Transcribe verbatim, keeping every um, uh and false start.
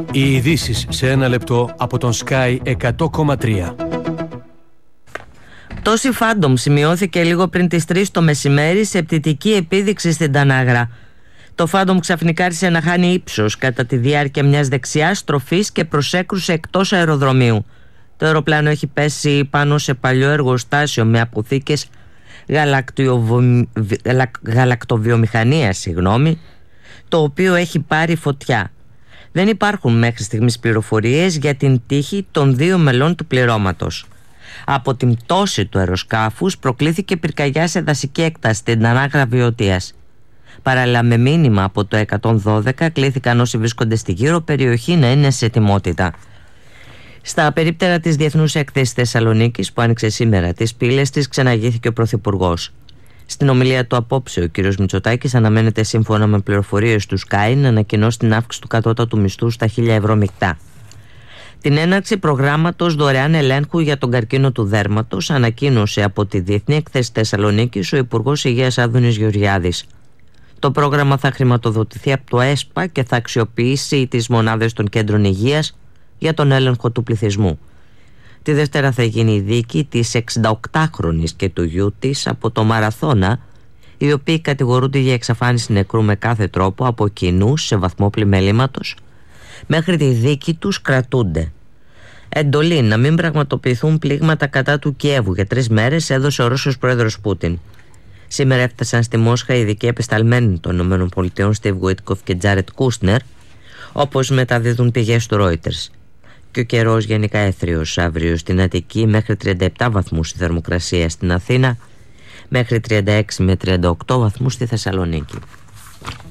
Οι ειδήσεις σε ένα λεπτό από τον Sky εκατό κόμμα τρία. Πτώση Φάντομ σημειώθηκε λίγο πριν τις τρεις το μεσημέρι σε πτυτική επίδειξη στην Τανάγρα. Το Φάντομ ξαφνικά άρχισε να χάνει ύψος κατά τη διάρκεια μιας δεξιάς στροφής και προσέκρουσε εκτός αεροδρομίου. Το αεροπλάνο έχει πέσει πάνω σε παλιό εργοστάσιο με αποθήκες γαλακτοβιομηχανίας, συγγνώμη, το οποίο έχει πάρει φωτιά. Δεν υπάρχουν μέχρι στιγμής πληροφορίες για την τύχη των δύο μελών του πληρώματος. Από την πτώση του αεροσκάφους προκλήθηκε πυρκαγιά σε δασική έκταση στην Τανάγρα Βιωτίας. Παράλληλα, με μήνυμα από το εκατόν δώδεκα κλήθηκαν όσοι βρίσκονται στη γύρω περιοχή να είναι σε ετοιμότητα. Στα περίπτερα της Διεθνούς Έκθεσης Θεσσαλονίκης που άνοιξε σήμερα τις πύλες της, ξεναγήθηκε ο Πρωθυπουργός. Στην ομιλία του απόψε, ο κ. Μητσοτάκης αναμένεται, σύμφωνα με πληροφορίες του Sky, να ανακοινώσει την αύξηση του κατώτατου μισθού στα χίλια ευρώ μεικτά. Την έναρξη προγράμματος δωρεάν ελέγχου για τον καρκίνο του δέρματος ανακοίνωσε από τη Διεθνή Έκθεση Θεσσαλονίκης ο Υπουργός Υγείας Άδωνης Γεωργιάδης. Το πρόγραμμα θα χρηματοδοτηθεί από το ΕΣΠΑ και θα αξιοποιήσει τις μονάδες των κέντρων υγείας για τον έλεγχο του πληθυσμού. Τη Δευτέρα θα γίνει η δίκη της εξηνταοκτάχρονης και του γιού της από το Μαραθώνα, οι οποίοι κατηγορούνται για εξαφάνιση νεκρού με κάθε τρόπο από κοινού σε βαθμό πλημελήματος. Μέχρι τη δίκη τους κρατούνται. Εντολή να μην πραγματοποιηθούν πλήγματα κατά του Κιέβου για τρεις μέρες έδωσε ο Ρώσος πρόεδρος Πούτιν. Σήμερα έφτασαν στη Μόσχα οι ειδικοί επεσταλμένοι των ΗΠΑ Στίβ Γουίτκοφ και Τζάρετ Κούσνερ, όπως μεταδίδουν πηγές του Reuters. Και ο καιρός γενικά έθριος αύριο στην Αττική, μέχρι τριάντα επτά βαθμούς η θερμοκρασία στην Αθήνα, μέχρι τριάντα έξι με τριάντα οκτώ βαθμούς στη Θεσσαλονίκη.